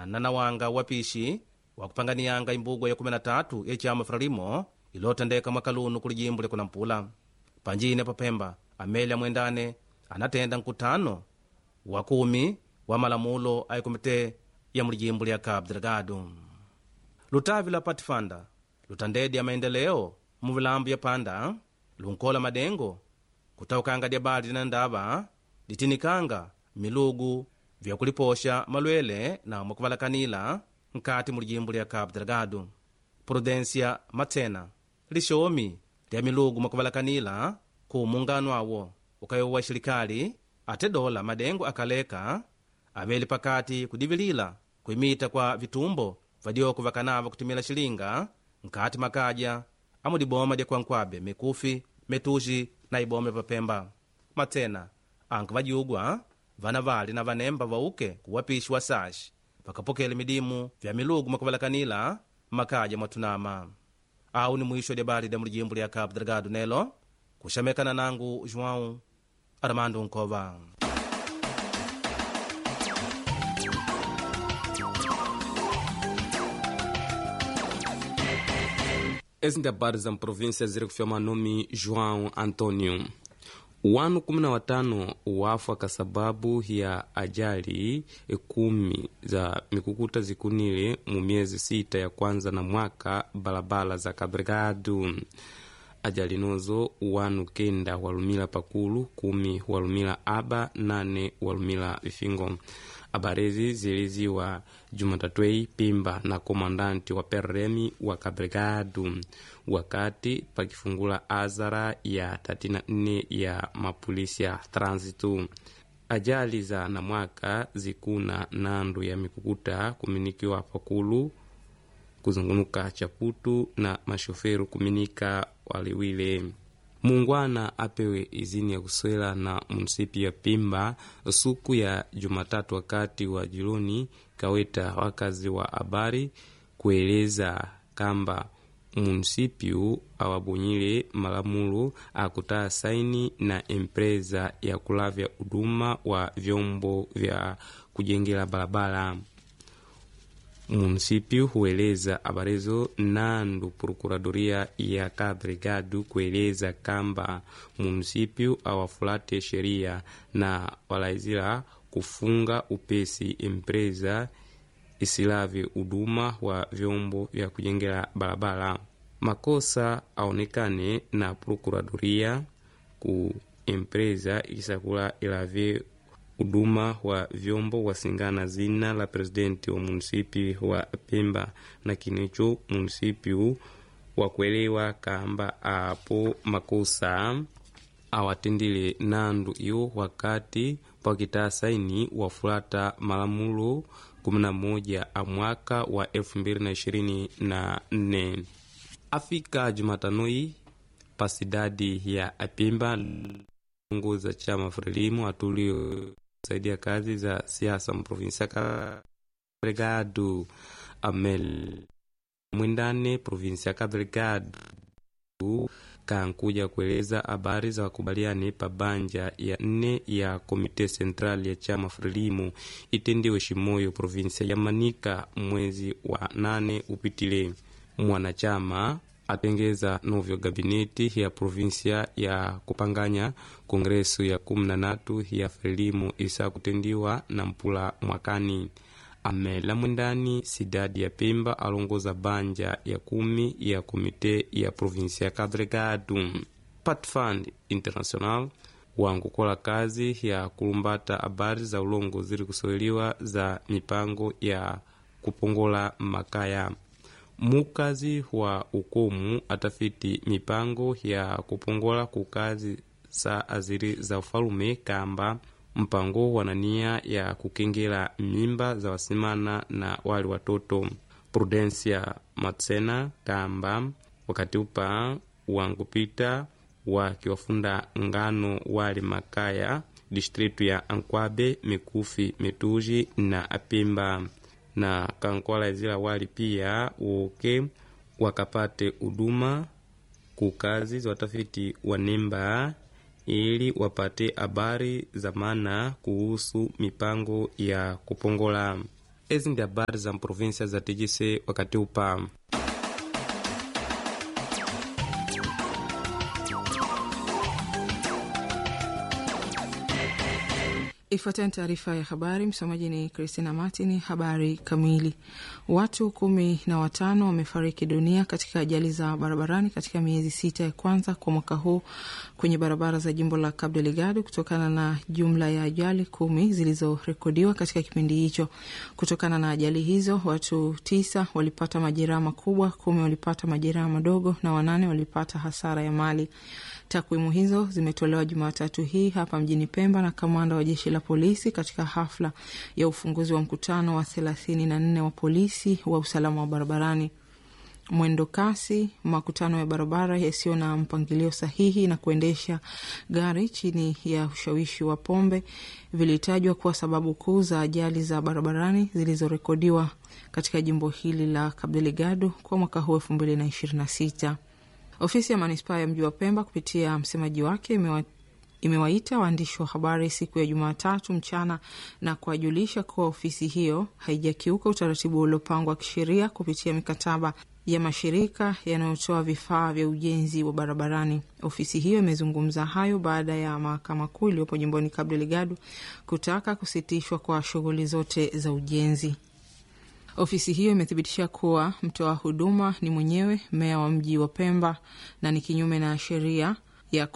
nanawanga wapishi wa kupanganiyanga imbugo ya 13 ya chama Frelimo ilotendeka mwaka luno kuli jimbo lya Nampula. Panjine papemba Amelia Mwendane anatenda nkutano wa 10 wa malamulo a komite ya mlijimbo lya Cabo Delgado. Lutavi la Patifanda lutandedi ya maendeleo muvilambu ya Panda lunkola madengo kutaukanga dia bali na ndava litinikanga milugu vya kuliposha malwele na mwakuvalakanila nkati mulijimbo lya Cabo Delgado. Prudencia Matena lishomi lya milugu mwakuvalakanila ku muungano awo ukayowa shirikali ate dola madengo akaleka aveli pakati kudivilila kuimita kwa vitumbo vadioko vakanava kutumila shilinga nkati makaja amudiboma dia kwankwabe mikufi metuji na ibome papemba. Matena anka vajugwa vana vali na vanemba vauke kuwapishi wa sashi vakapokele midimu vya milugu mwakuvalakanila makaja mwatunama. Au ni mwisho dia bali dia mulijimbo lya Cabo Delgado nelo kushamekana nangu João Armando Nkova. Ezi ndi habari za província ziri kufyama nome João Antônio. Wanu 15 wafa kwa sababu ya ajali 10 za mikukuta zikunile mu miezi 6 ya kwanza na mwaka balabala za Cabo Delgado. Ajali nozo wanu 9 walumila pakulu, 10 walumila aba, 8 walumila vifingo. Abarezi ziliziwa Jumatatuei Pimba na komandanti wa PRM wa Cabo Delgado wakati pakifungula azara ya 34 ya mapolisi ya transitu. Ajali za na mwaka zikuna nandu ya mikukuta kuminikiwa pakulu kuzungunuka Chaputu na mashoferu kuminika waliwile. Muungwana apewe izini ya kuswela na munisipi ya Pimba suku ya Jumatatu wakati wa jiloni kaweta wakazi wa habari kueleza kamba munisipiu awabonyile malamulo akutaa saini na empresa ya kulavya huduma wa vyombo vya kujengela barabara. Munisipio hueleza abarezo nandu prokuradoria ya Cabo Delgado kueleza kamba munisipio awafulate sheria na walaizila kufunga upesi empresa isilave huduma wa vyombo vya kujengela barabara. Makosa aonekane na prokuradoria ku empresa isakula ilave huduma wa vyombo wasingana zina la presidenti wa munisipi wa Pemba na kinicho munisipi wa kuelewa kamba apo makosa awatendile nandu iyo wakati pakita saini wafulata malamulo 11 a mwaka wa 2024. Afika Jumatanoi pasidadi ya Pemba ngoza chama Frelimo atulio saidia kazi za siasa mprovinsia Cabo Delgado. Amel Mwendane provinsia Cabo Delgado kankuja kueleza habari za wakubaliane pabanja ya 4 ya komite central ya chama Frelimo itendiwe Shimoyo provinsia ya Manika mwezi wa 8 upitile. Mwanachama atengeza novyo gabineti ya provinsia ya kupanganya kongresu ya 13 ya Frelimo isa kutendiwa na mpula mwakani. Amela Mwendani sidadi ya Pemba alongoza banja ya 10 ya komite ya provinsia ya Cabo Delgado. Patfund International wangukola kazi ya kulumbata habari za ulongo ziri kusoweliwa za mipango ya kupongola makaya. Mukazi wa ukomu atafiti mipango ya kupongola kukazi sa aziri za ufalume kamba mpango wanania ya kukengela mimba za wasimana na wali watoto. Prudencia Matsena kamba wakati upa wangupita wakiwafunda ngano wali makaya distritu ya Ankwabe, Mikufi, Metuji na Pemba na kankola zila wali pia uke wakapate huduma kukazi za watafiti wanemba ili wapate habari za maana kuhusu mipango ya kupongola. Ezi ndi habari za provinsia za TGC wakati upa. Ifuatayo taarifa ya habari. Msomaji ni Christina Martin. Habari kamili. Watu 15 wamefariki dunia katika ajali za barabarani katika miezi 6 ya kwanza kwa mwaka huu kwenye barabara za jimbo la Cabo Delgado, kutokana na jumla ya ajali 10 zilizorekodiwa katika kipindi hicho. Kutokana na ajali hizo, watu 9 walipata majeraha makubwa, 10 walipata majeraha madogo na 8 walipata hasara ya mali. Takwimu hizo zimetolewa Jumatatu hii hapa mjini Pemba na kamanda wa jeshi la polisi katika hafla ya ufunguzi wa mkutano wa 34 wa polisi wa usalama wa barabarani. Mwendo kasi, makutano ya barabara yasiyo na mpangilio sahihi na kuendesha gari chini ya ushawishi wa pombe vilitajwa kuwa sababu kuu za ajali za barabarani zilizorekodiwa katika jimbo hili la Cabo Delgado kwa mwaka huu 2026. Ofisi ya manispaa ya mji wa Pemba kupitia msemaji wake imewaita waandishi wa habari siku ya Jumatatu mchana na kuwajulisha kuwa ofisi hiyo haijakiuka utaratibu uliopangwa kisheria kupitia mikataba ya mashirika yanayotoa vifaa vya ujenzi wa barabarani. Ofisi hiyo imezungumza hayo baada ya mahakama kuu iliyopo jimboni Cabo Delgado kutaka kusitishwa kwa shughuli zote za ujenzi. Ofisi hiyo imethibitisha kuwa mtoa huduma ni mwenyewe meya wa mji wa Pemba na ni kinyume na sheria ya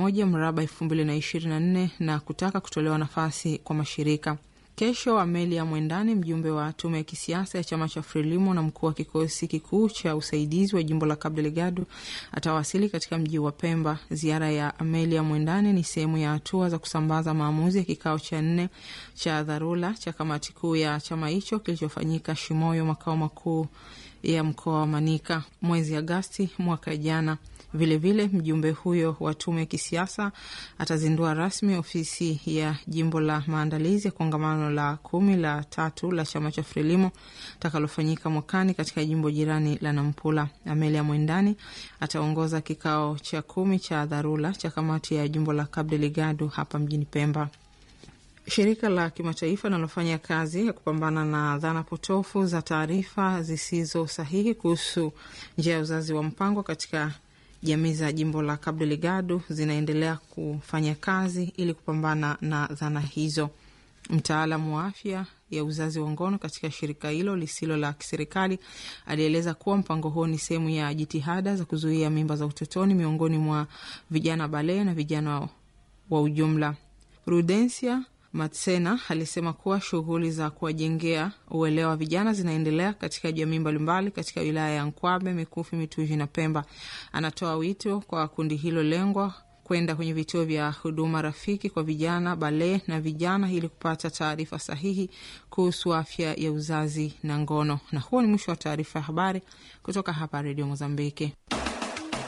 11/2024 na kutaka kutolewa nafasi kwa mashirika. Kesho, Amelia Mwendane, mjumbe wa tume ya kisiasa ya chama cha Frelimo na mkuu wa kikosi kikuu cha usaidizi wa jimbo la Cabo Delgado, atawasili katika mji wa Pemba. Ziara ya Amelia Mwendane ni sehemu ya hatua za kusambaza maamuzi ya kikao cha 4 cha dharura cha kamati kuu ya chama hicho kilichofanyika Shimoyo, makao makuu ya mkoa wa Manika, mwezi Agosti mwaka jana. Vilevile, mjumbe huyo wa tume ya kisiasa atazindua rasmi ofisi ya jimbo la maandalizi ya kongamano la 13 la chama cha Frelimo takalofanyika mwakani katika jimbo jirani la Nampula. Amelia Mwendani ataongoza kikao cha 10 cha dharura cha kamati ya jimbo la Cabo Delgado hapa mjini Pemba. Shirika la kimataifa linalofanya kazi ya kupambana na dhana potofu za taarifa zisizo sahihi kuhusu njia ya uzazi wa mpango katika jamii za jimbo la Cabo Delgado zinaendelea kufanya kazi ili kupambana na dhana hizo. Mtaalamu wa afya ya uzazi wa ngono katika shirika hilo lisilo la kiserikali alieleza kuwa mpango huo ni sehemu ya jitihada za kuzuia mimba za utotoni miongoni mwa vijana bale na vijana wa ujumla. Prudensia Matsena alisema kuwa shughuli za kuwajengea uelewa vijana zinaendelea katika jamii mbalimbali katika wilaya ya Nkwabe, Mikufi, Mituji na Pemba. Anatoa wito kwa kundi hilo lengwa kwenda kwenye vituo vya huduma rafiki kwa vijana bale na vijana ili kupata taarifa sahihi kuhusu afya ya uzazi na ngono. Na huo ni mwisho wa taarifa ya habari kutoka hapa Radio Mozambiki.